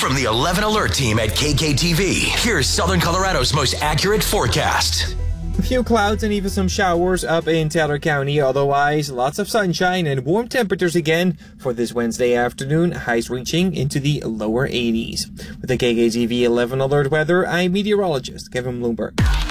From the 11 Alert team at KKTV, here's Southern Colorado's most accurate forecast. A few clouds and even some showers up in Taylor County. Otherwise, lots of sunshine and warm temperatures again for this Wednesday afternoon, highs reaching into the lower 80s. With the KKTV 11 Alert weather, I'm meteorologist Kevin Bloomberg.